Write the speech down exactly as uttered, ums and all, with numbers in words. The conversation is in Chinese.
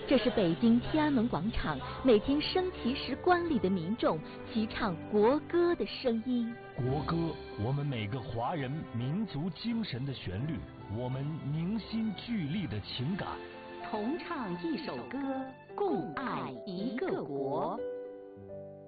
这是北京天安门广场每天升旗时观礼的民众齐唱国歌的声音。 国歌，我们每个华人民族精神的旋律，我们凝心聚力的情感。 同唱一首歌，共爱一个国。